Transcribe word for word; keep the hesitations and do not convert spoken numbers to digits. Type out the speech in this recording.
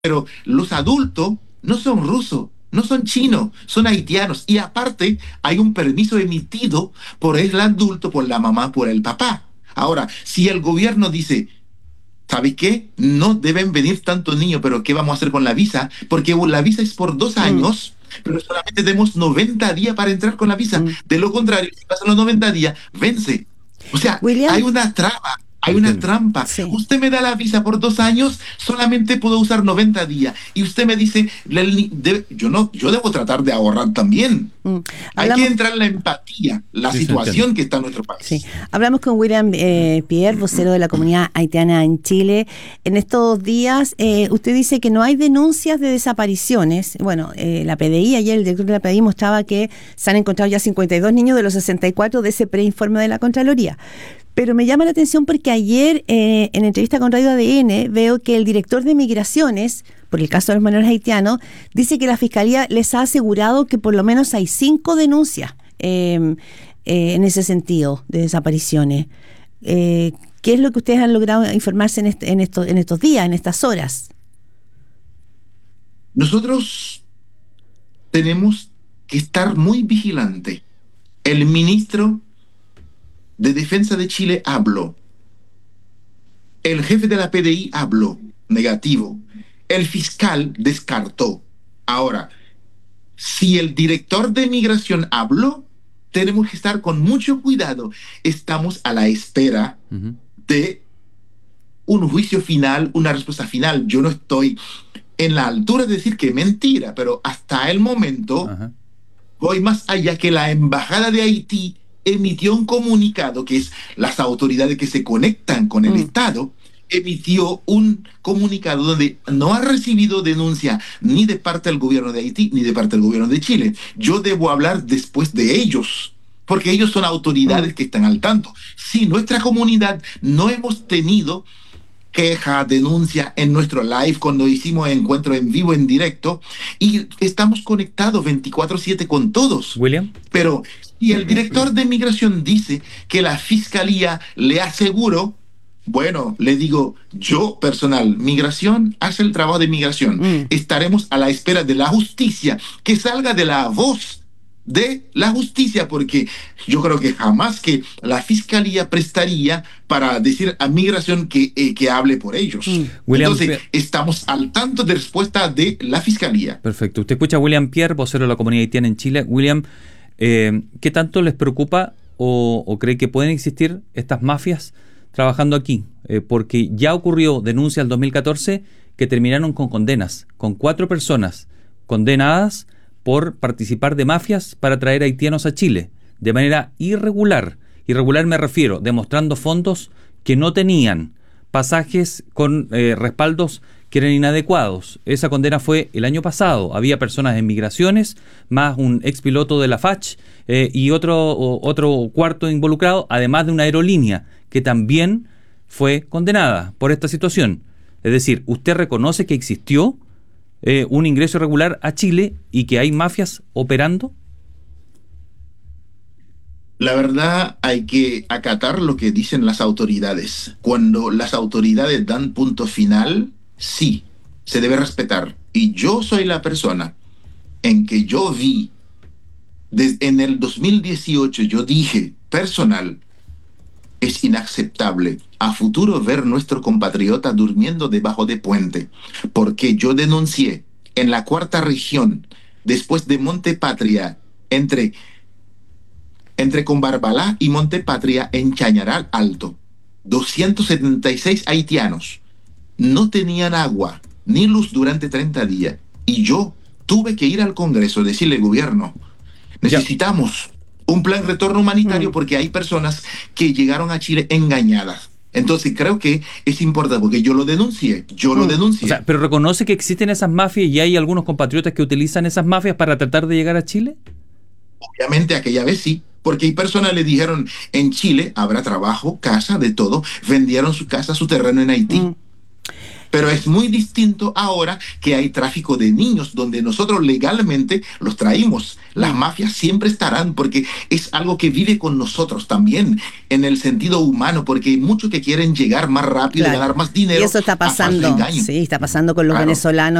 Pero los adultos no son rusos, no son chinos, son haitianos. Y aparte, hay un permiso emitido por el adulto, por la mamá, por el papá. Ahora, si el gobierno dice, ¿sabe qué? No deben venir tantos niños, pero ¿qué vamos a hacer con la visa? Porque la visa es por dos Mm, años, pero solamente tenemos noventa días para entrar con la visa. mm. De lo contrario, si pasan los noventa días, vence. O sea, hay William, una traba, hay una Entiendo. trampa. sí. Usted me da la visa por dos años, solamente puedo usar noventa días. Y usted me dice, la- de- yo no, yo debo tratar de ahorrar también. Mm. Hay que Hablamos, entrar en la empatía, la Sí, se situación entiende. que está en nuestro país. sí. Hablamos con William eh, Pierre, vocero de la comunidad haitiana en Chile. En estos días, eh, usted dice que no hay denuncias de desapariciones. Bueno, eh, la P D I, ayer el director de la P D I mostraba que se han encontrado ya cincuenta y dos niños de los sesenta y cuatro de ese preinforme de la Contraloría. Pero me llama la atención porque ayer, eh, en entrevista con Radio A D N, veo que el director de Migraciones, por el caso de los menores haitianos, dice que la Fiscalía les ha asegurado que por lo menos hay cinco denuncias eh, eh, en ese sentido de desapariciones. Eh, ¿Qué es lo que ustedes han logrado informarse en, este, en, estos, en estos días, en estas horas? Nosotros tenemos que estar muy vigilantes. El ministro de Defensa de Chile habló. El jefe de la P D I habló. Negativo. El fiscal descartó. Ahora, si el director de migración habló, tenemos que estar con mucho cuidado. Estamos a la espera Ujú. de un juicio final, una respuesta final. Yo no estoy en la altura de decir que es mentira, pero hasta el momento Ajá. voy más allá que la Embajada de Haití emitió un comunicado, que es las autoridades que se conectan con el Mm. Estado, emitió un comunicado donde no ha recibido denuncia ni de parte del gobierno de Haití ni de parte del gobierno de Chile. Yo debo hablar después de ellos, porque ellos son autoridades Mm. que están al tanto. Si nuestra comunidad no hemos tenido queja, denuncia en nuestro live cuando hicimos encuentro en vivo, en directo, y estamos conectados veinticuatro siete con todos. William. Pero si el director de migración dice que la fiscalía le aseguró, bueno, le digo, yo personal, migración hace el trabajo de migración. Mm. Estaremos a la espera de la justicia, que salga de la voz de la justicia, porque yo creo que jamás que la fiscalía prestaría para decir a migración que, eh, que hable por ellos. Mm. William Entonces, Pe- estamos al tanto de respuesta de la fiscalía. Perfecto. Usted escucha a William Pierre, vocero de la comunidad haitiana en Chile. William, eh, ¿qué tanto les preocupa o, o cree que pueden existir estas mafias trabajando aquí? Eh, porque ya ocurrió denuncia el dos mil catorce que terminaron con condenas, con cuatro personas condenadas por participar de mafias para traer haitianos a Chile de manera irregular. Irregular me refiero, demostrando fondos que no tenían, pasajes con eh, respaldos que eran inadecuados. Esa condena fue el año pasado. Había personas en migraciones, más un expiloto de la F A C H eh, y otro, o, otro cuarto involucrado, además de una aerolínea que también fue condenada por esta situación. Es decir, ¿usted reconoce que existió eh, un ingreso irregular a Chile y que hay mafias operando? La verdad, hay que acatar lo que dicen las autoridades. Cuando las autoridades dan punto final, sí, se debe respetar. Y yo soy la persona en que yo vi, desde en el dos mil dieciocho, yo dije, personal, es inaceptable a futuro ver nuestro compatriota durmiendo debajo de puente, porque yo denuncié en la cuarta región, después de Monte Patria, entre entre Combarbalá y Monte Patria en Chañaral Alto, doscientos setenta y seis haitianos no tenían agua ni luz durante treinta días. Y yo tuve que ir al Congreso, decirle, gobierno, necesitamos un plan de retorno humanitario Mm. porque hay personas que llegaron a Chile engañadas. Entonces creo que es importante, porque yo lo denuncié, yo lo Mm. denuncié. O sea, ¿pero reconoce que existen esas mafias y hay algunos compatriotas que utilizan esas mafias para tratar de llegar a Chile? Obviamente aquella vez sí, porque hay personas le dijeron, en Chile habrá trabajo, casa, de todo, vendieron su casa, su terreno en Haití. Mm. Pero es muy distinto ahora que hay tráfico de niños, donde nosotros legalmente los traímos. Las mafias siempre estarán, porque es algo que vive con nosotros también, en el sentido humano, porque hay muchos que quieren llegar más rápido, Claro. ganar más dinero. Y eso está a falso pasando, engaño. sí, está pasando con los Claro. venezolanos.